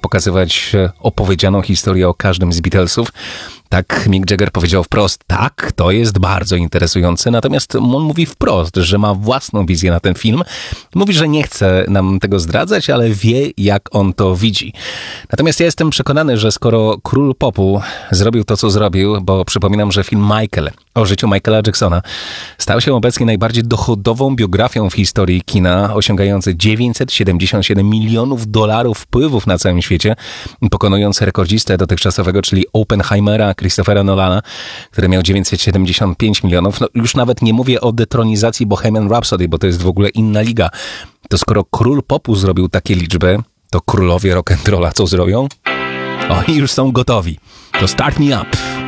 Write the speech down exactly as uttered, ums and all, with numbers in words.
pokazywać opowiedzianą historię o każdym z Beatlesów. Tak Mick Jagger powiedział wprost, tak, to jest bardzo interesujące, natomiast on mówi wprost, że ma własną wizję na ten film. Mówi, że nie chce nam tego zdradzać, ale wie, jak on to widzi. Natomiast ja jestem przekonany, że skoro król popu zrobił to, co zrobił, bo przypominam, że film Michael o życiu Michaela Jacksona stał się obecnie najbardziej dochodową biografią w historii kina, osiągający dziewięćset siedemdziesiąt siedem milionów dolarów wpływów na całym świecie, pokonując rekordzistę dotychczasowego, czyli Oppenheimera, Christophera Nolana, który miał dziewięćset siedemdziesiąt pięć milionów. No, już nawet nie mówię o detronizacji Bohemian Rhapsody, bo to jest w ogóle inna liga. To skoro król popu zrobił takie liczby, to królowie rock'n'rolla co zrobią? Oni już są gotowi. To Start Me Up.